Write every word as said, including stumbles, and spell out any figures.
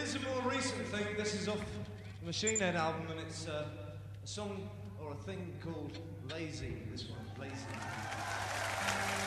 Here's a more recent thing. This is off the Machine Head album, and it's uh, a song or a thing called Lazy. This one, Lazy.